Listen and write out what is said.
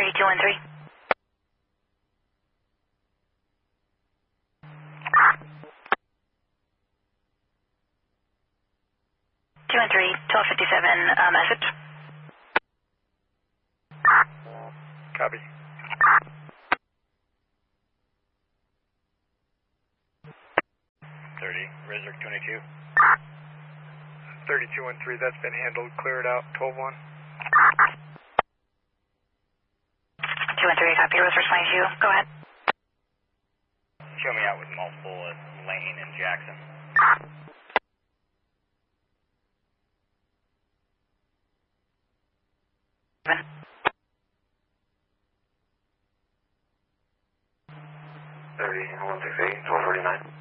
3213. 213, 1257, message. Copy. 30, Razor 22. 3213, that's been handled. Clear it out. 12-1. 213, copy, Razor 22. Go ahead. Show me out with multiple at Lane and Jackson. Seven. 30, 168, 1239.